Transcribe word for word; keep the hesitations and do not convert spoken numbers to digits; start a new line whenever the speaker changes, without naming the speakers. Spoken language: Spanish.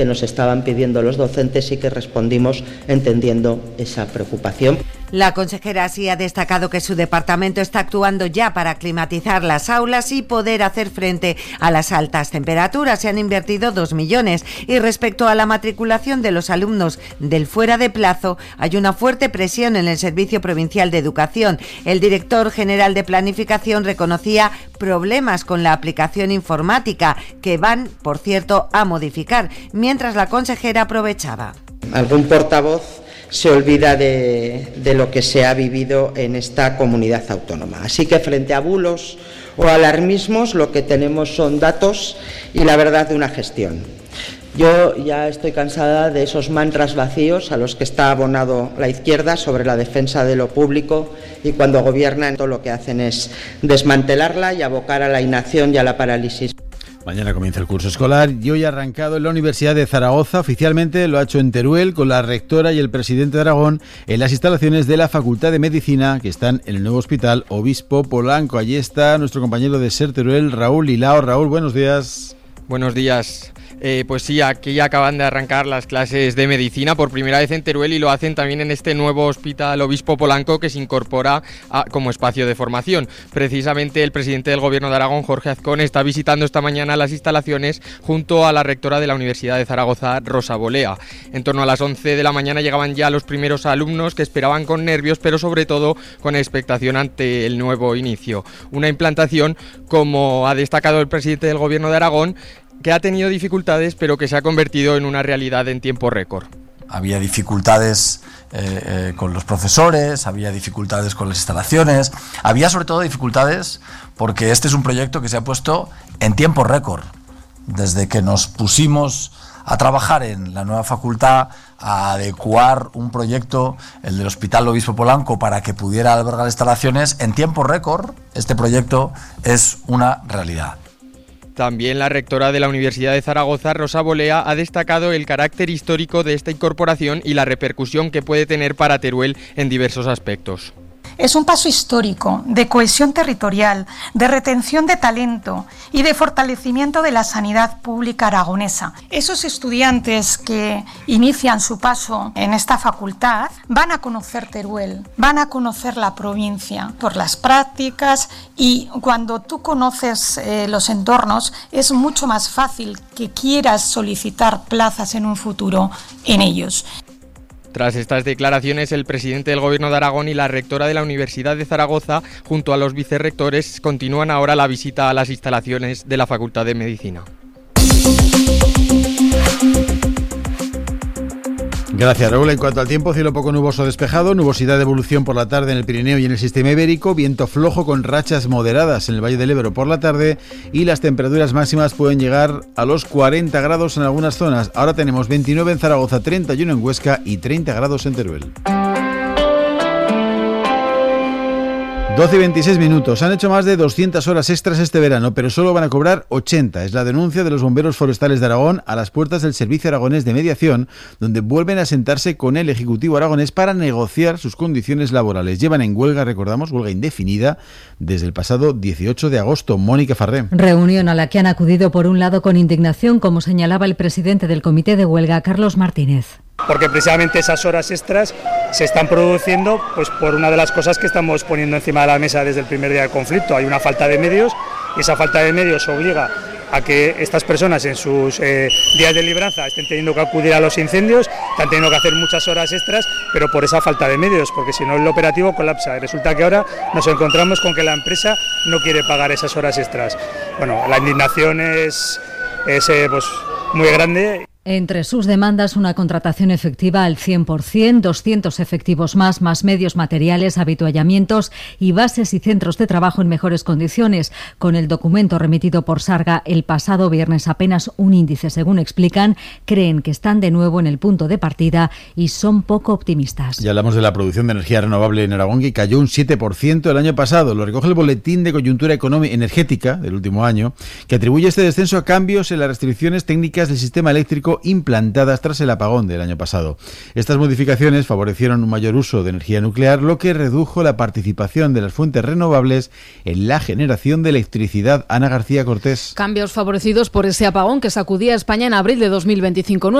que nos estaban pidiendo los docentes y que respondimos entendiendo esa preocupación.
La consejera sí ha destacado que su departamento está actuando ya para climatizar las aulas y poder hacer frente a las altas temperaturas. Se han invertido dos millones y respecto a la matriculación de los alumnos del fuera de plazo hay una fuerte presión en el Servicio Provincial de Educación. El director general de Planificación reconocía problemas con la aplicación informática que van, por cierto, a modificar, mientras la consejera aprovechaba.
Algún portavoz se olvida de, de lo que se ha vivido en esta comunidad autónoma. Así que frente a bulos o alarmismos lo que tenemos son datos y la verdad de una gestión. Yo ya estoy cansada de esos mantras vacíos a los que está abonado la izquierda sobre la defensa de lo público y cuando gobiernan todo lo que hacen es desmantelarla y abocar a la inacción y a la parálisis.
Mañana comienza el curso escolar y hoy ha arrancado en la Universidad de Zaragoza. Oficialmente lo ha hecho en Teruel con la rectora y el presidente de Aragón en las instalaciones de la Facultad de Medicina que están en el nuevo Hospital Obispo Polanco. Allí está nuestro compañero de SER Teruel, Raúl Hilao. Raúl, buenos días.
Buenos días. Eh, pues sí, aquí acaban de arrancar las clases de medicina por primera vez en Teruel y lo hacen también en este nuevo Hospital Obispo Polanco que se incorpora a, como espacio de formación. Precisamente el presidente del Gobierno de Aragón, Jorge Azcón, está visitando esta mañana las instalaciones junto a la rectora de la Universidad de Zaragoza, Rosa Bolea. En torno a las once de la mañana llegaban ya los primeros alumnos que esperaban con nervios, pero sobre todo con expectación ante el nuevo inicio. Una implantación, como ha destacado el presidente del Gobierno de Aragón, que ha tenido dificultades pero que se ha convertido en una realidad en tiempo récord.
Había dificultades eh, eh, con los profesores, había dificultades con las instalaciones, había sobre todo dificultades porque este es un proyecto que se ha puesto en tiempo récord. Desde que nos pusimos a trabajar en la nueva facultad, a adecuar un proyecto, el del Hospital Obispo Polanco, para que pudiera albergar instalaciones, en tiempo récord este proyecto es una realidad.
También la rectora de la Universidad de Zaragoza, Rosa Bolea, ha destacado el carácter histórico de esta incorporación y la repercusión que puede tener para Teruel en diversos aspectos.
Es un paso histórico de cohesión territorial, de retención de talento y de fortalecimiento de la sanidad pública aragonesa. Esos estudiantes que inician su paso en esta facultad van a conocer Teruel, van a conocer la provincia por las prácticas y cuando tú conoces eh, los entornos es mucho más fácil que quieras solicitar plazas en un futuro en ellos.
Tras estas declaraciones, el presidente del Gobierno de Aragón y la rectora de la Universidad de Zaragoza, junto a los vicerrectores, continúan ahora la visita a las instalaciones de la Facultad de Medicina.
Gracias, Raúl. En cuanto al tiempo, cielo poco nuboso despejado, nubosidad de evolución por la tarde en el Pirineo y en el sistema ibérico, viento flojo con rachas moderadas en el Valle del Ebro por la tarde y las temperaturas máximas pueden llegar a los cuarenta grados en algunas zonas. Ahora tenemos veintinueve en Zaragoza, treinta y uno en Huesca y treinta grados en Teruel. doce y veintiséis minutos. Han hecho más de doscientas horas extras este verano, pero solo van a cobrar ochenta. Es la denuncia de los bomberos forestales de Aragón a las puertas del Servicio Aragonés de Mediación, donde vuelven a sentarse con el Ejecutivo aragonés para negociar sus condiciones laborales. Llevan en huelga, recordamos, huelga indefinida desde el pasado dieciocho de agosto. Mónica Farré.
Reunión a la que han acudido por un lado con indignación, como señalaba el presidente del Comité de Huelga, Carlos Martínez.
Porque precisamente esas horas extras se están produciendo pues por una de las cosas que estamos poniendo encima de la mesa desde el primer día del conflicto. Hay una falta de medios y esa falta de medios obliga a que estas personas en sus eh, días de libranza estén teniendo que acudir a los incendios, están teniendo que hacer muchas horas extras, pero por esa falta de medios, porque si no el operativo colapsa. Y resulta que ahora nos encontramos con que la empresa no quiere pagar esas horas extras. Bueno, la indignación es, es eh, pues, muy grande.
Entre sus demandas, una contratación efectiva al cien por ciento, doscientos efectivos más, más medios materiales, habituallamientos y bases y centros de trabajo en mejores condiciones. Con el documento remitido por Sarga el pasado viernes, apenas un índice, según explican, creen que están de nuevo en el punto de partida y son poco optimistas.
Ya hablamos de la producción de energía renovable en Aragón, que cayó un siete por ciento el año pasado. Lo recoge el Boletín de Coyuntura Económica Energética del último año, que atribuye este descenso a cambios en las restricciones técnicas del sistema eléctrico eólico implantadas tras el apagón del año pasado. Estas modificaciones favorecieron un mayor uso de energía nuclear, lo que redujo la participación de las fuentes renovables en la generación de electricidad. Ana García Cortés.
Cambios favorecidos por ese apagón que sacudía a España en abril de dos mil veinticinco.